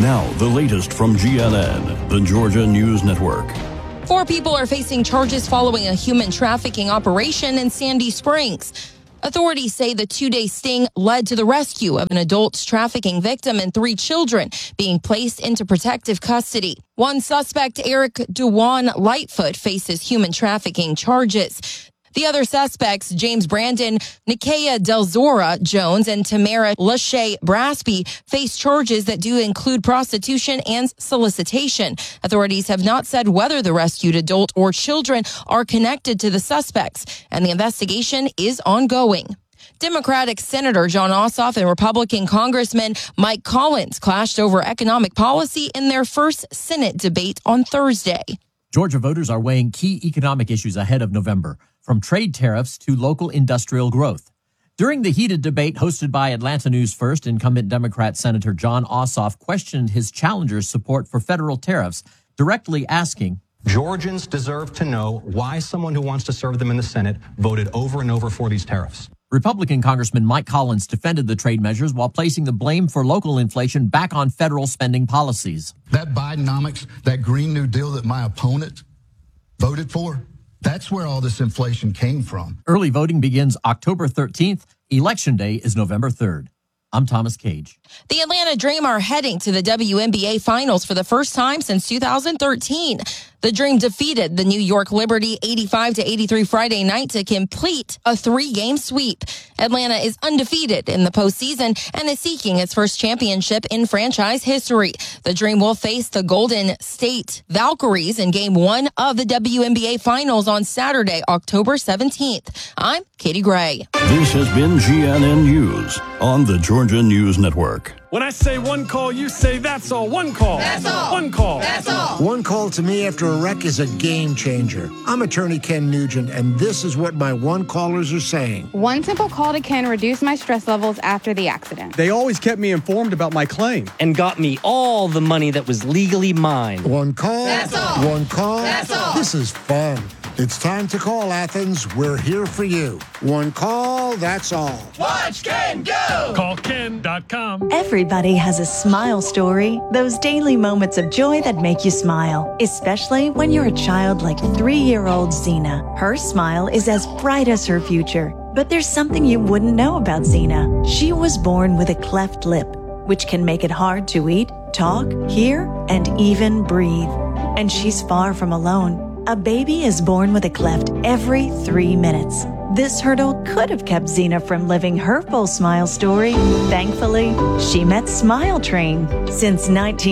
Now, the latest from GNN, the Georgia News Network. 4 people are facing charges following a human trafficking operation in Sandy Springs. Authorities say the 2-day sting led to the rescue of an adult trafficking victim and 3 children being placed into protective custody. One suspect, Eric Dewan Lightfoot, faces human trafficking charges. The other suspects, James Brandon, Nikea Delzora Jones, and Tamara Lachey Brasby, face charges that do include prostitution and solicitation. Authorities have not said whether the rescued adult or children are connected to the suspects, and the investigation is ongoing. Democratic Senator Jon Ossoff and Republican Congressman Mike Collins clashed over economic policy in their first Senate debate on Thursday. Georgia voters are weighing key economic issues ahead of November, from trade tariffs to local industrial growth. During the heated debate hosted by Atlanta News First, incumbent Democrat Senator Jon Ossoff questioned his challenger's support for federal tariffs, directly asking, Georgians deserve to know why someone who wants to serve them in the Senate voted over and over for these tariffs. Republican Congressman Mike Collins defended the trade measures while placing the blame for local inflation back on federal spending policies. That Bidenomics, that Green New Deal that my opponent voted for, that's where all this inflation came from. Early voting begins October 13th. Election Day is November 3rd. I'm Thomas Cage. The Atlanta Dream are heading to the WNBA Finals for the first time since 2013. The Dream defeated the New York Liberty 85-83 Friday night to complete a 3-game sweep. Atlanta is undefeated in the postseason and is seeking its first championship in franchise history. The Dream will face the Golden State Valkyries in Game 1 of the WNBA Finals on Saturday, October 17th. I'm Katie Gray. This has been GNN News on the Georgia News Network. When I say one call, you say that's all. One call. That's all. One call. That's all. One call to me after a wreck is a game changer. I'm attorney Ken Nugent, and this is what my one callers are saying. One simple call to Ken reduced my stress levels after the accident. They always kept me informed about my claim. And got me all the money that was legally mine. One call. That's all. One call. That's all. This is fun. It's time to call, Athens. We're here for you. One call, that's all. Watch Ken go! CallKen.com. Everybody has a smile story. Those daily moments of joy that make you smile. Especially when you're a child like 3-year-old Zena. Her smile is as bright as her future. But there's something you wouldn't know about Zena. She was born with a cleft lip, which can make it hard to eat, talk, hear, and even breathe. And she's far from alone. A baby is born with a cleft every 3 minutes. This hurdle could have kept Zena from living her full smile story. Thankfully, she met Smile Train. Since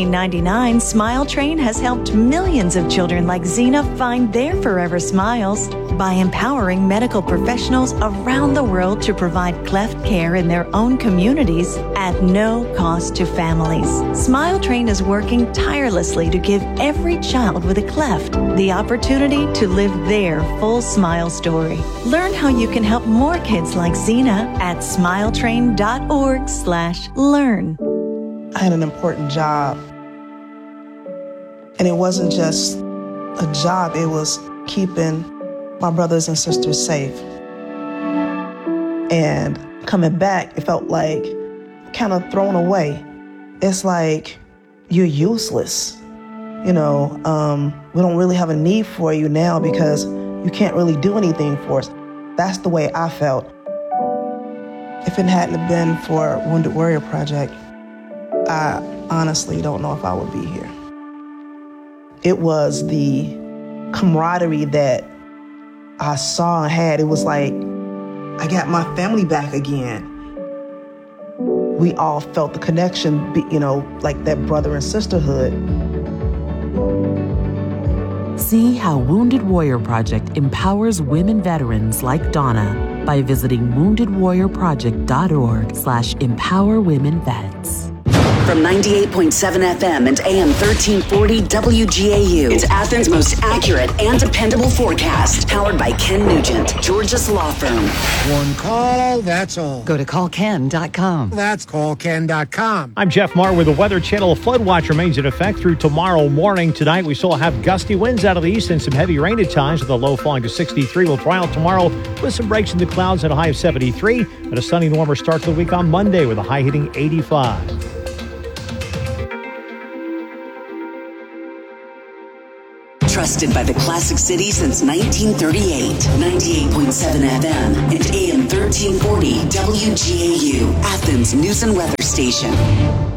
1999, Smile Train has helped millions of children like Zena find their forever smiles by empowering medical professionals around the world to provide cleft care in their own communities at no cost to families. Smile Train is working tirelessly to give every child with a cleft the opportunity to live their full smile story. Learn how you can help more kids like Zena at smiletrain.org/learn. I had an important job. And it wasn't just a job, it was keeping my brothers and sisters safe. And coming back, it felt like kind of thrown away. It's like you're useless. You know, we don't really have a need for you now because you can't really do anything for us. That's the way I felt. If it hadn't been for Wounded Warrior Project, I honestly don't know if I would be here. It was the camaraderie that I saw and had. It was like, I got my family back again. We all felt the connection, you know, like that brother and sisterhood. See how Wounded Warrior Project empowers women veterans like Donna by visiting woundedwarriorproject.org/empowerwomenvets. From 98.7 FM and AM 1340 WGAU, it's Athens' most accurate and dependable forecast. Powered by Ken Nugent, Georgia's law firm. One call, that's all. Go to callken.com. That's callken.com. I'm Jeff Marr with the Weather Channel. Flood watch remains in effect through tomorrow morning. Tonight, we still have gusty winds out of the east and some heavy rain at times, with a low falling to 63. We'll try out tomorrow with some breaks in the clouds and a high of 73. But a sunny, warmer start to the week on Monday with a high hitting 85. Trusted by the Classic City since 1938. 98.7 FM and AM 1340 WGAU, Athens News and Weather Station.